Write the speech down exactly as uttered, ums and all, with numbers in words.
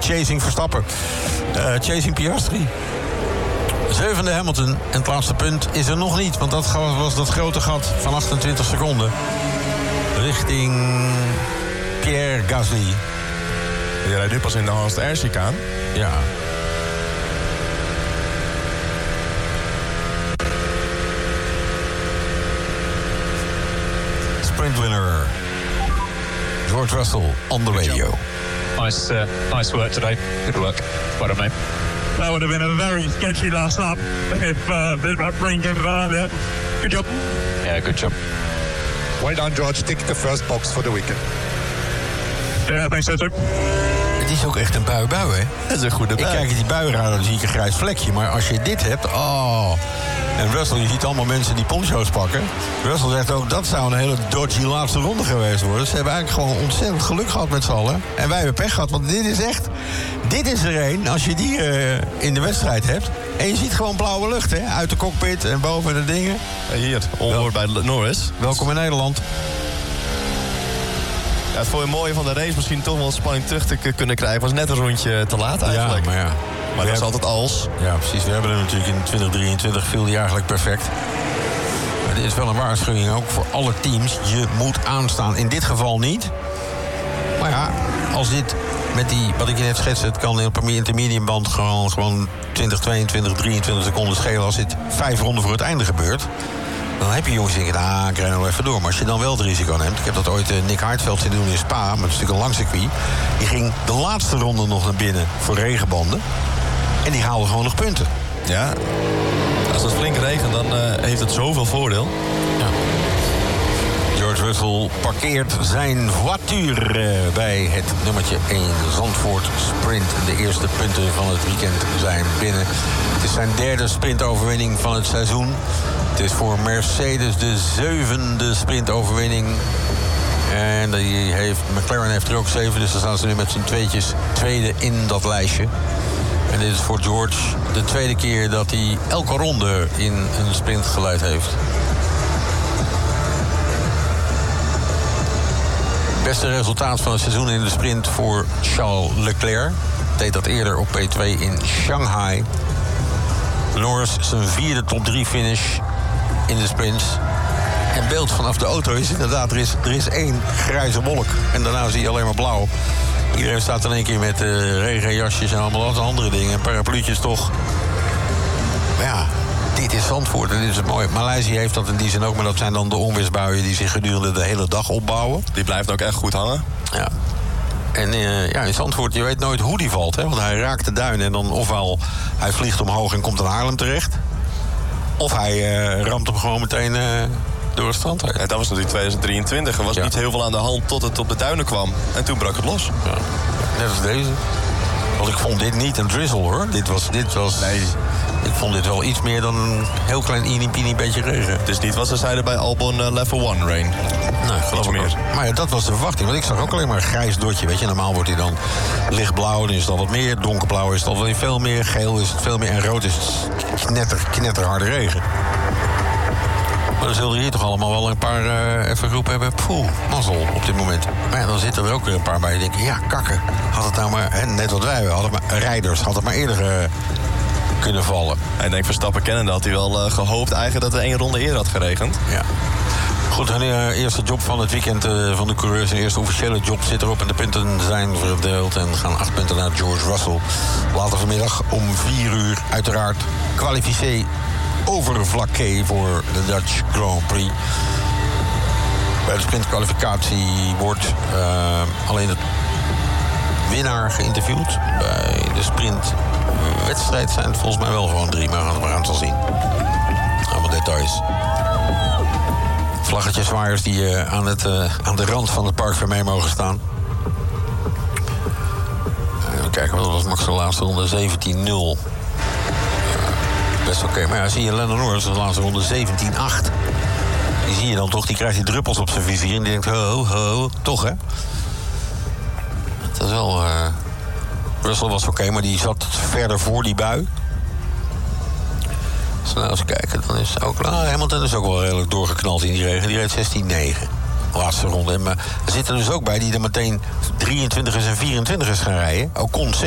Chasing Verstappen. Uh, chasing Piastri. Zevende Hamilton. En het laatste punt is er nog niet. Want dat was dat grote gat van achtentwintig seconden. Richting Pierre Gasly. Je rijdt nu pas in de Hans R-chicaan. Ja. Sprint winner. George Russell on the radio. Nice, uh, nice work today. Good work. Well done, mate. That would have been a very sketchy last lap if uh, that rain came earlier. Good job. Yeah, good job. Well done, George. Tick the first box for the weekend. Yeah, thanks, so too. Het is ook echt een bui-bui, hè? Dat is een goede bui. Ik kijk in die buienradar, dan zie ik een grijs vlekje. Maar als je dit hebt, oh... En Russell, je ziet allemaal mensen die poncho's pakken. Russell zegt ook, dat zou een hele dodgy laatste ronde geweest worden. Ze hebben eigenlijk gewoon ontzettend geluk gehad met z'n allen. En wij hebben pech gehad, want dit is echt... Dit is er een, als je die uh, in de wedstrijd hebt... En je ziet gewoon blauwe lucht, hè? Uit de cockpit en boven de dingen. En hier, ongehoord bij Norris. Welkom in Nederland. Ja, het voor je mooie van de race misschien toch wel spanning terug te k- kunnen krijgen. Was net een rondje te laat eigenlijk. Ja, maar ja. Maar dat is altijd als. Ja, precies. We hebben er natuurlijk in twintig drieëntwintig viel die eigenlijk perfect. Maar dit is wel een waarschuwing ook voor alle teams. Je moet aanstaan. In dit geval niet. Maar ja, als dit met die, wat ik je net schetste... het kan op een intermedium band gewoon, gewoon twintig, tweeëntwintig, drieëntwintig seconden schelen... als dit vijf ronden voor het einde gebeurt... dan heb je jongens die denken, ah, ik rijd nog even door. Maar als je dan wel het risico neemt... ik heb dat ooit uh, Nick Hartveld zien doen in Spa... maar het is natuurlijk een lang circuit. Die ging de laatste ronde nog naar binnen voor regenbanden... en die haalde gewoon nog punten. Ja, als het flink regent, dan uh, heeft het zoveel voordeel. Ja. George Russell parkeert zijn voituur uh, bij het nummertje één Zandvoort Sprint. De eerste punten van het weekend zijn binnen. Het is zijn derde sprintoverwinning van het seizoen. Het is voor Mercedes de zevende sprintoverwinning. En die heeft, McLaren heeft er ook zeven, dus dan staan ze nu met z'n tweetjes tweede in dat lijstje. En dit is voor George de tweede keer dat hij elke ronde in een sprint geleid heeft. Beste resultaat van het seizoen in de sprint voor Charles Leclerc. Deed dat eerder op P twee in Shanghai. Norris zijn vierde top drie finish in de sprints. En beeld vanaf de auto is inderdaad, er is, er is één grijze wolk. En daarna zie je alleen maar blauw. Iedereen staat in één keer met uh, regenjasjes en allemaal andere dingen. Parapluutjes toch. Maar ja, dit is Zandvoort en dit is het mooie. Maleisië heeft dat in die zin ook, maar dat zijn dan de onweersbuien die zich gedurende de hele dag opbouwen. Die blijft ook echt goed hangen. Ja. En uh, ja, in Zandvoort, je weet nooit hoe die valt. Hè? Want hij raakt de duin en dan ofwel hij vliegt omhoog en komt in Haarlem terecht. Of hij uh, ramt hem gewoon meteen uh, door het strand uit. Ja, dat was natuurlijk twintig drieëntwintig. Er was ja. niet heel veel aan de hand tot het op de duinen kwam. En toen brak het los. Ja. Net als deze. Want ik vond dit niet een drizzle, hoor. Dit was... Dit was nee. Ik vond dit wel iets meer dan een heel klein ini-pini beetje regen. Het is niet wat ze zeiden bij Albon uh, Level one Rain. Nee, geloof ik meer. Maar ja, dat was de verwachting. Want ik zag ook alleen maar een grijs dotje. Weet je, normaal wordt hij dan lichtblauw. Dan is het al wat meer. Donkerblauw is het al veel meer. Geel is het veel meer. En rood is het knetter, knetterharde regen. Maar dan zullen er hier toch allemaal wel een paar uh, even groepen hebben. Poeh, mazzel op dit moment. Maar ja, dan zitten er ook weer een paar bij die denken... ja, kakken. Had het nou maar, hè, net wat wij hadden, maar rijders, had het maar eerder uh, kunnen vallen. En ik denk Verstappen kennende had hij wel uh, gehoopt eigenlijk dat er één ronde eerder had geregend. Ja. Goed, hun uh, eerste job van het weekend uh, van de coureurs... hun eerste officiële job zit erop en de punten zijn verdeeld... en gaan acht punten naar George Russell. Later vanmiddag om vier uur uiteraard kwalificé overvlakke voor de Dutch Grand Prix. Bij de sprintkwalificatie wordt uh, alleen het winnaar geïnterviewd. Bij de sprintwedstrijd zijn het volgens mij wel gewoon drie, maar we gaan, we gaan het wel zien. Allemaal details. Vlaggetjeswaaiers die uh, aan, het, uh, aan de rand van het park voor mij mogen staan. Even kijken, wat was Max de laatste ronde? zeventien nul. Best oké, okay. Maar ja, zie je Lando Norris de laatste ronde zeventien acht. Die zie je dan toch, die krijgt die druppels op zijn vizier... en die denkt, ho, ho, toch hè? Dat is wel... Uh... Russell was oké, okay, maar die zat verder voor die bui. Als we nou eens kijken, dan is ook... Nou, Hamilton is ook wel redelijk doorgeknald in die regen. Die reed zestien negen. Laatste ronde. Maar er zitten dus ook bij die er meteen drieëntwintig en vierentwintig is gaan rijden. Ocon